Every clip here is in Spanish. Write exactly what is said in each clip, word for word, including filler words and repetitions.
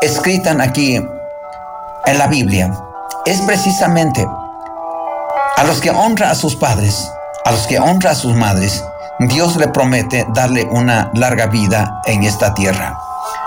escritas aquí en la Biblia es precisamente a los que honran a sus padres, a los que honran a sus madres, Dios le promete darle una larga vida en esta tierra.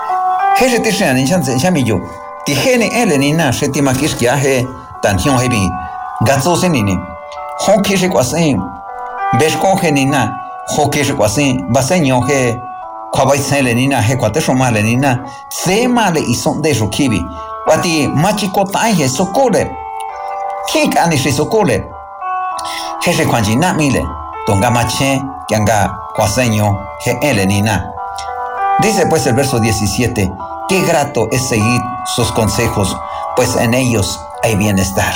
Wati machiko taje sokole kik ani shi sokole jeje kwanji na mile tonga mache kianga kwaseño je elenina. Dice pues el verso diecisiete, qué grato es seguir sus consejos, pues en ellos hay bienestar.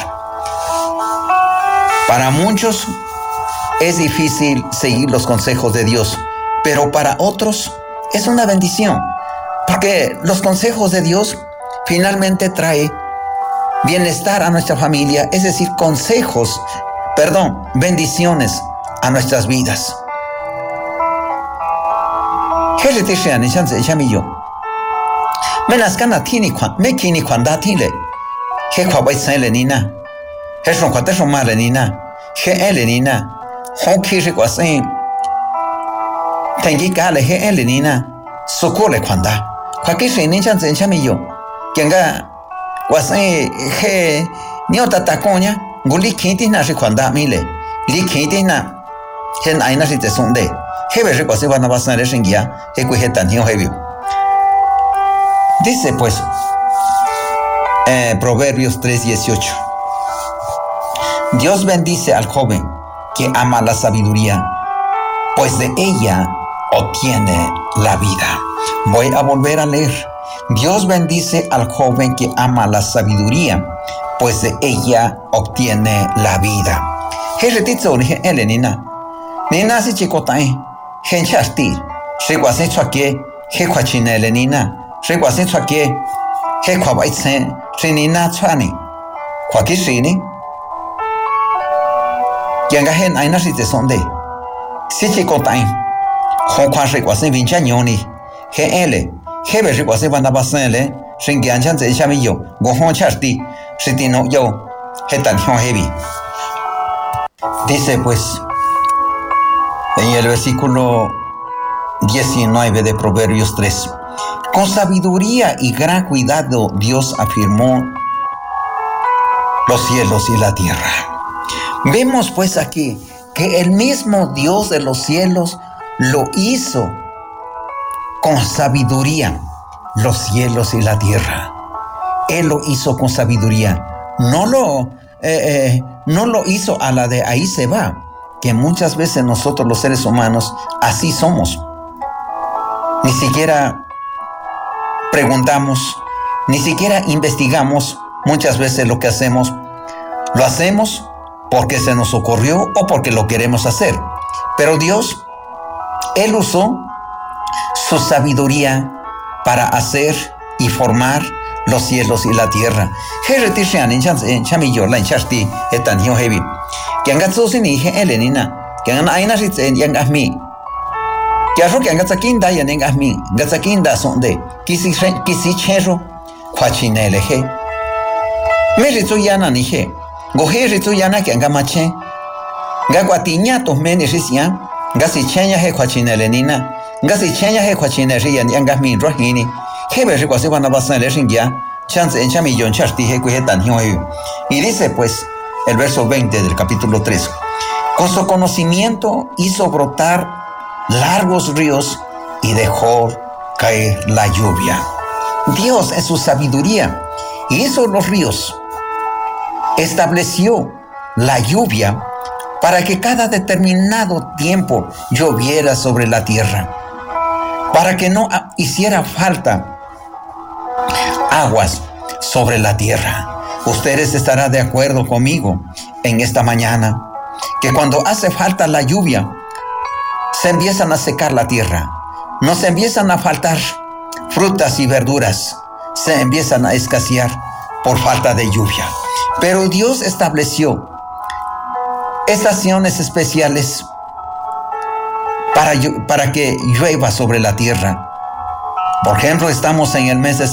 Para muchos es difícil seguir los consejos de Dios, pero para otros es una bendición, porque los consejos de Dios finalmente trae bienestar a nuestra familia, es decir, consejos, perdón, bendiciones a nuestras vidas. Kianga wasai he niota takonya guli kinti na shi kwanda mile li kinti na hen aina shi tesonde he be kwasi wana basna le shingia he ku hetan hio hebi. Dice pues eh, Proverbios tres dieciocho, Dios bendice al joven que ama la sabiduría, pues de ella obtiene la vida. Voy a volver a leer. Dios bendice al joven que ama la sabiduría, pues de ella obtiene la vida. Jeretitzo ni elenina. Ni nasi chikotai. Henchasti. Shiguase chake. Hequachine elenina. Shiguase chake. Hequabaitse. Trinina chani. Quakishini. Kiangahen ainasi te sonde. Si chikotai. Honquan shiguase vinchanyoni. He ele. Hebe rikwase bana basele shingianchan ze chamiyo gohon charti shitino yo hetan hebi. Dice pues en el versículo diecinueve de Proverbios tres, con sabiduría y gran cuidado Dios afirmó los cielos y la tierra. Vemos pues aquí que el mismo Dios de los cielos lo hizo con sabiduría, los cielos y la tierra. Él lo hizo con sabiduría. No lo, eh, eh, no lo hizo a la de ahí se va, que muchas veces nosotros los seres humanos así somos. Ni siquiera preguntamos, ni siquiera investigamos muchas veces lo que hacemos. Lo hacemos porque se nos ocurrió o porque lo queremos hacer. Pero Dios, Él usó su sabiduría para hacer y formar los cielos y la tierra. Gasi chenya he kwachine rian yanga min rohini hebe ri kwase wana basan le ringia chance en chami yon charti he kuhetan hioyu. Y dice pues el verso veinte del capítulo tres, con su conocimiento hizo brotar largos ríos y dejó caer la lluvia. Dios en su sabiduría hizo los ríos, estableció la lluvia para que cada determinado tiempo lloviera sobre la tierra, para que no hiciera falta aguas sobre la tierra. Ustedes estarán de acuerdo conmigo en esta mañana que cuando hace falta la lluvia, se empiezan a secar la tierra, nos empiezan a faltar frutas y verduras, se empiezan a escasear por falta de lluvia. Pero Dios estableció estaciones especiales para, para que llueva sobre la tierra. Por ejemplo, estamos en el mes de